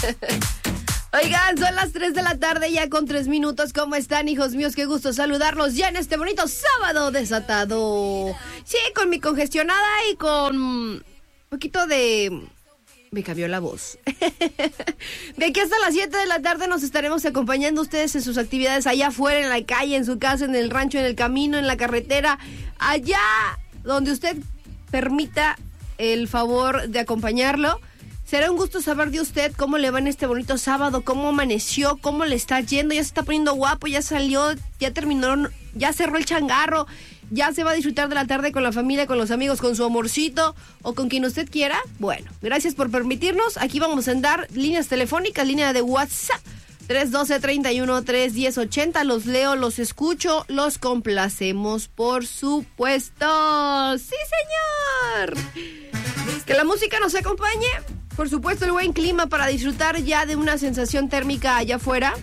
Oigan, son las 3 de la tarde ya con 3 minutos. ¿Cómo están, hijos míos? Qué gusto saludarlos ya en este bonito sábado desatado. Sí, con mi congestionada y con un poquito de... Me cambió la voz. De aquí hasta las 7 de la tarde nos estaremos acompañando ustedes en sus actividades allá afuera, en la calle, en su casa, en el rancho, en el camino, en la carretera, allá donde usted permita el favor de acompañarlo. Será un gusto saber de usted cómo le va en este bonito sábado, cómo amaneció, cómo le está yendo, ya se está poniendo guapo, ya salió, ya terminó, ya cerró el changarro, ya se va a disfrutar de la tarde con la familia, con los amigos, con su amorcito o con quien usted quiera. Bueno, gracias por permitirnos. Aquí vamos a andar líneas telefónicas, línea de WhatsApp 312-31-310-80. Los leo, los escucho, los complacemos, por supuesto. ¡Sí, señor! Que la música nos acompañe. Por supuesto, el buen clima para disfrutar ya de una sensación térmica allá afuera.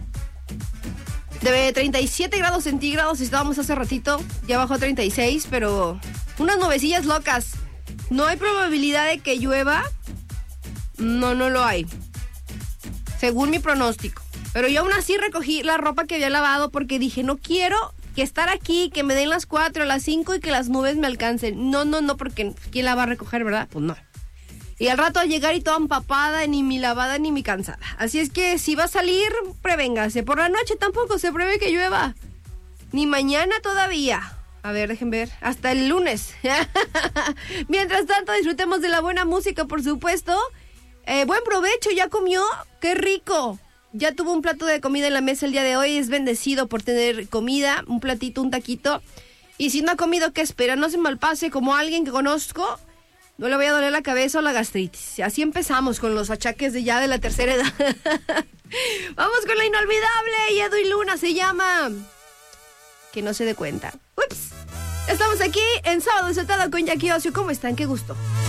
De 37 grados centígrados estábamos hace ratito, ya bajó a 36, pero unas nubecillas locas. ¿No hay probabilidad de que llueva? No lo hay, según mi pronóstico. Pero yo aún así recogí la ropa que había lavado porque dije, no quiero que estar aquí, que me den las 4, las 5 y que las nubes me alcancen. No, porque ¿quién la va a recoger, verdad? Pues no. Y al rato a llegar y toda empapada, ni mi lavada ni mi cansada. Así es que si va a salir, prevéngase. Por la noche tampoco se prevé que llueva. Ni mañana todavía. A ver, dejen ver. Hasta el lunes. Mientras tanto, disfrutemos de la buena música, por supuesto. Buen provecho, ¿ya comió? ¡Qué rico! Ya tuvo un plato de comida en la mesa el día de hoy. Es bendecido por tener comida, un platito, un taquito. Y si no ha comido, ¿qué espera? No se malpase como alguien que conozco. No le voy a doler la cabeza o la gastritis. Así empezamos con los achaques de ya de la tercera edad. Vamos con la inolvidable. Edu y Luna se llama. Que no se dé cuenta. Ups. Estamos aquí en Sábado Desatado con Jackie Ocio. ¿Cómo están? Qué gusto.